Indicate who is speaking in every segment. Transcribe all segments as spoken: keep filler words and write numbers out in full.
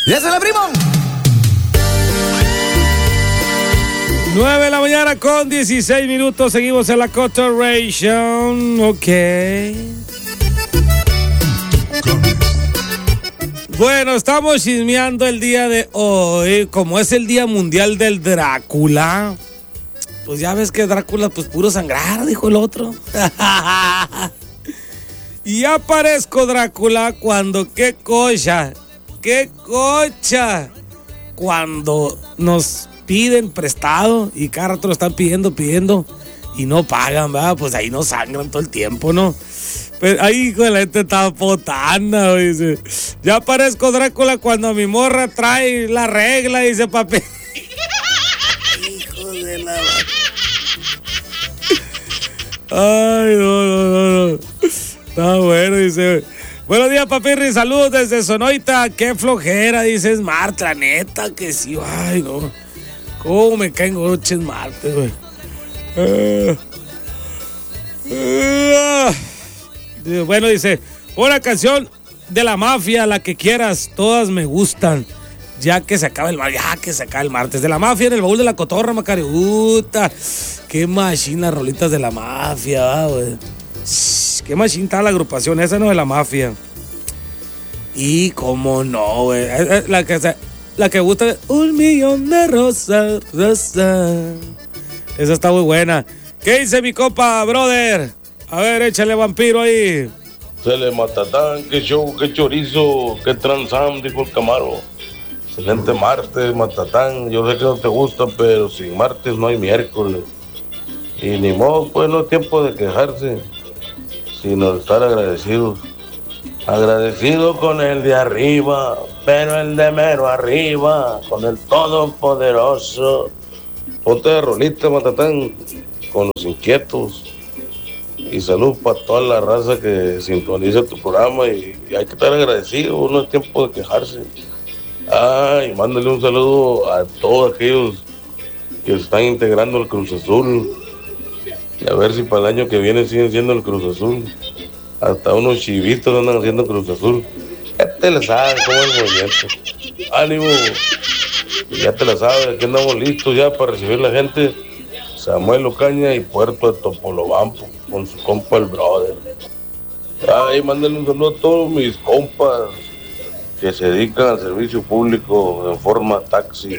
Speaker 1: ¡Ya se la, primo!
Speaker 2: nueve de la mañana con dieciséis minutos. Seguimos en la Cotorration. Ok. Bueno, estamos chismeando el día de hoy. Como es el Día Mundial del Drácula, pues ya ves que Drácula, pues puro sangrar, dijo el otro. Y aparezco Drácula cuando, qué cocha, qué cocha, cuando nos piden prestado y cada rato lo están pidiendo, pidiendo y no pagan, ¿verdad? Pues ahí no sangran todo el tiempo, ¿no? Pero ahí, hijo de la gente está potana, dice. Ya aparezco Drácula cuando mi morra trae la regla, dice papi. Hijo de la... Ay, no, no, no, no. Está bueno, dice. Buenos días, papirri, saludos desde Sonoita. Qué flojera, dice Smart, la neta que sí. Ay, no. Cómo me caen goches martes, güey. Uh, uh, bueno, dice, una canción de la mafia, la que quieras, todas me gustan. Ya que se acaba el martes, ya que se acaba el martes. De la mafia en el baúl de la cotorra, Macariuta. Qué machina, rolitas de la mafia, güey. Qué machín está la agrupación, esa no es la mafia. Y cómo no, güey. La que, la que gusta, un millón de rosas, rosas. Esa está muy buena. ¿Qué dice mi compa, brother? A ver, échale vampiro ahí.
Speaker 3: Se le matatán, qué show, qué chorizo, qué transam, dijo el Camaro. Excelente martes, matatán. Yo sé que no te gusta, pero sin martes no hay miércoles. Y ni modo, pues no es tiempo de quejarse, sino de estar agradecidos. Agradecido con el de arriba, pero el de mero arriba, con el todopoderoso. Ponte de rolita, matatán, con los inquietos. Y salud para toda la raza que sintoniza tu programa. Y, y hay que estar agradecido, no es tiempo de quejarse. Ay, mándale un saludo a todos aquellos que se están integrando al Cruz Azul. Y a ver si para el año que viene siguen siendo el Cruz Azul. Hasta unos chivitos andan haciendo Cruz Azul. Ya te la sabes cómo es el movimiento. Ánimo. Ya te la sabes, aquí andamos listos ya para recibir la gente. Samuel Ocaña y Puerto de Topolobampo con su compa el brother. Ay, mándenle un saludo a todos mis compas que se dedican al servicio público en forma taxi.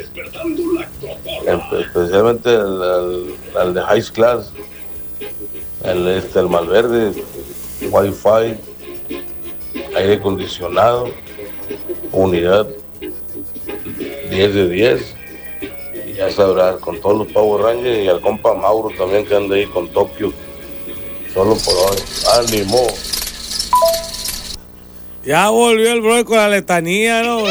Speaker 3: Especialmente al, al, al de High Class. El, este, el Malverde, Wi-Fi, aire acondicionado, unidad diez de diez. Y ya sabrás, con todos los Power Rangers y al compa Mauro también que anda ahí con Tokio. Solo por hoy. ¡Ánimo!
Speaker 2: Ya volvió el brother con la letanía, ¿no?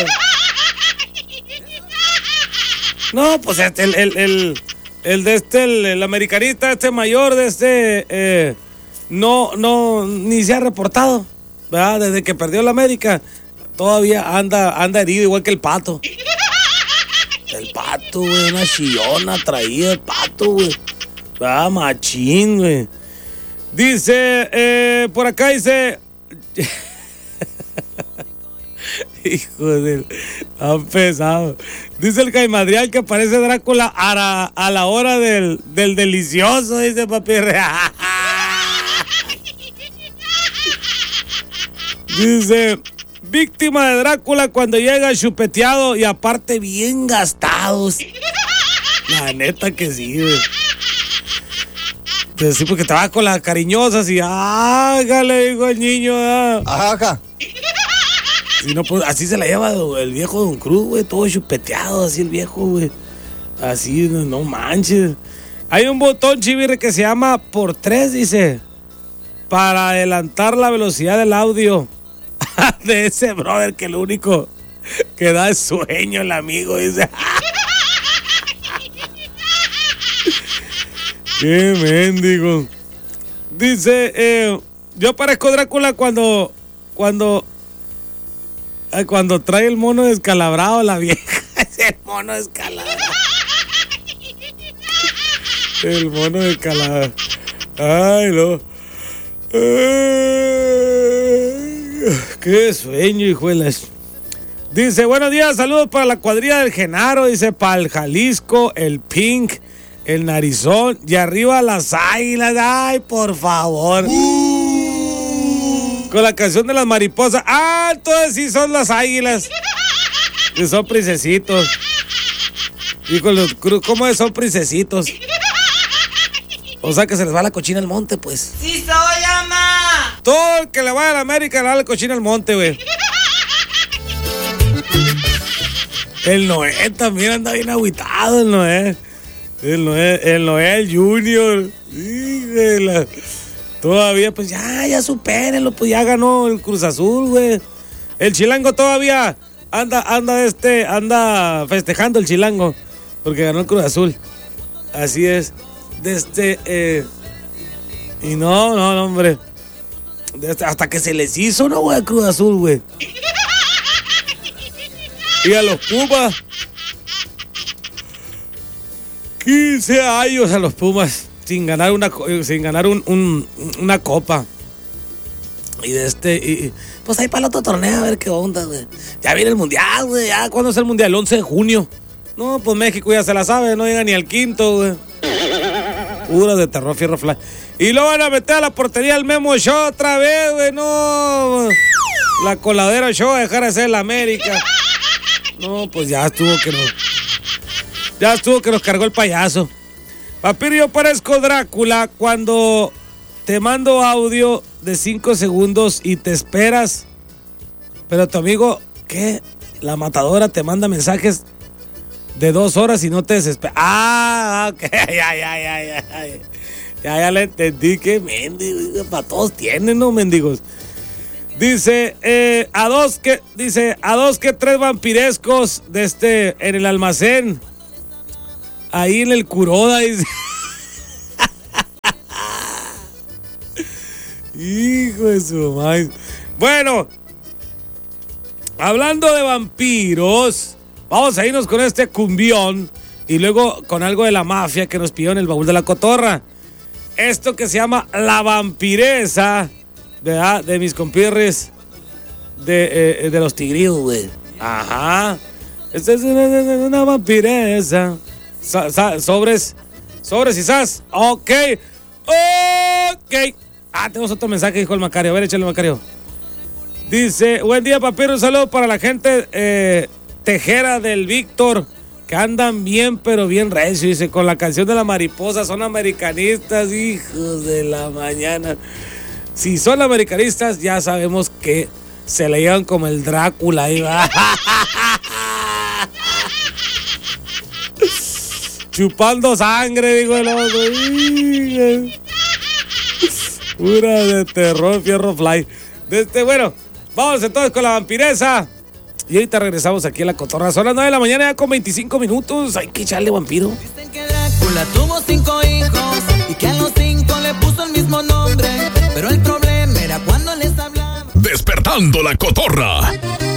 Speaker 2: No, pues este, el, el, el, el de este, el, el americanista, este mayor de este, eh, no, no, ni se ha reportado, ¿verdad? Desde que perdió la América, todavía anda, anda herido igual que el Pato. El Pato, güey, una chillona traía el Pato, güey. Ah, machín, güey. Dice, eh, por acá dice... Hijo de... Han pesado. Dice el Caimadrial que aparece Drácula a la, a la hora del, del delicioso, dice papi. Dice... Víctima de Drácula cuando llega chupeteado y aparte bien gastados. La neta que sí, güey. Pues sí, porque trabaja con las cariñosas y hágale, dijo el niño. ¿Ah?
Speaker 1: Ajá.
Speaker 2: Si no, pues así se la lleva el viejo Don Cruz, güey, todo chupeteado, así el viejo, güey. Así, no, no manches. Hay un botón, chivirre, que se llama por tres, dice, para adelantar la velocidad del audio. De ese brother que lo único que da es sueño, el amigo, dice. Qué mendigo. Dice, eh, yo parezco Drácula cuando, cuando, eh, cuando trae el mono descalabrado la vieja. Ese mono descalabrado. El mono descalabrado. Ay, no. Ay. Qué sueño, hijuelas. Dice, buenos días, saludos para la cuadrilla del Genaro. Dice, para el Jalisco, el Pink, el Narizón y arriba las Águilas. Ay, por favor. Uh. Con la canción de las mariposas. Ah, entonces sí son las Águilas. Que son princesitos. Y con los cruz, ¿cómo es? Son princesitos. O sea que se les va la cochina al monte, pues.
Speaker 1: ¡Sí soy, ama!
Speaker 2: Todo el que le vaya a la América le va la cochina al monte, güey. El Noé también anda bien agüitado, el Noé. El Noé, el Noé, el Junior. Híjole. Todavía, pues ya, ya supérenlo, pues ya ganó el Cruz Azul, güey. El Chilango todavía anda, anda este, anda festejando el Chilango. Porque ganó el Cruz Azul. Así es. Desde, eh, y no, no, no, hombre. Desde, hasta que se les hizo, ¿no, güey? Cruz Azul, güey. Y a los Pumas. quince años a los Pumas. Sin ganar una, sin ganar un, un, una copa. Y de este, y, pues ahí para el otro torneo, a ver qué onda, güey. Ya viene el mundial, güey. Ya, ¿cuándo es el mundial? El once de junio. No, pues México ya se la sabe, no llega ni al quinto, güey. Pura de terror, fierro fly. Y lo van a meter a la portería al Memo Show otra vez, güey, no. La coladera Show a dejar de ser la América. No, pues ya estuvo que nos... Ya estuvo que nos cargó el payaso. Papiro, yo parezco Drácula cuando te mando audio de cinco segundos y te esperas. Pero tu amigo, ¿qué? La matadora te manda mensajes de dos horas y no te desesperas. Ah, ok, ya, ya, ya, ya, ya. Ya, ya le entendí que mendigos, para todos tienen, ¿no, mendigos? Dice, eh, a dos que, dice, a dos que tres vampirescos de este, en el almacén. Ahí en el Curoda, dice. Hijo de su madre. Bueno, hablando de vampiros, vamos a irnos con este cumbión y luego con algo de la mafia que nos pidió en el baúl de la cotorra. Esto que se llama La Vampiresa, ¿verdad? De mis compirres de, eh, de los Tigrillos, güey. Ajá. Esta es una, una vampiresa. Sa, sa, sobres, sobres y sas. Ok, ok. Ah, tenemos otro mensaje, dijo el Macario. A ver, échale, Macario. Dice, buen día, papiro. Un saludo para la gente eh, tejera del Víctor, que andan bien, pero bien recio. Dice, con la canción de la mariposa, son americanistas, hijos de la mañana. Si son americanistas, ya sabemos que se le llevan como el Drácula ahí, va. Chupando sangre, digo el otro. Pura de terror, fierro fly. Desde, bueno, vamos entonces con la vampiresa. Y ahorita regresamos aquí a la cotorra. Son las nueve de la mañana, ya con veinticinco minutos. Hay que echarle, vampiro.
Speaker 1: Dicen que Drácula tuvo cinco hijos y que a los cinco le puso el mismo nombre. Pero el problema era cuando les hablaba.
Speaker 4: Despertando la cotorra.